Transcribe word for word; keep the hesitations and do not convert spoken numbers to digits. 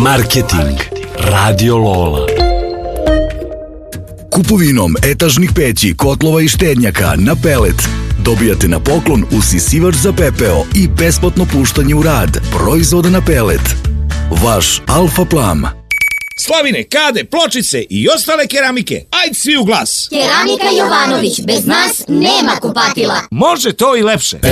Marketing Radio Lola. Kupovinom etažnih peći, kotlova i štednjaka na pelet dobijate na poklon usisivač za pepeo i besplatno puštanje u rad proizvoda na pelet. Vaš Alfa Plam. Slavine, kade, pločice i ostale keramike. Ajde svi u glas. Keramika Jovanović, bez nas nema kupatila. Može to i lepše.